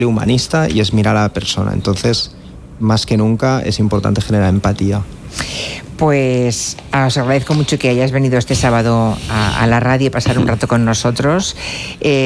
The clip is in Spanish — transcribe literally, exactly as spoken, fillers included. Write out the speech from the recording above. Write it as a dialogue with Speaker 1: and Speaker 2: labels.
Speaker 1: humanista y es mirar a la persona. Entonces, más que nunca, es importante generar empatía.
Speaker 2: Pues os agradezco mucho que hayas venido este sábado a, a la radio y pasar un rato con nosotros. Eh,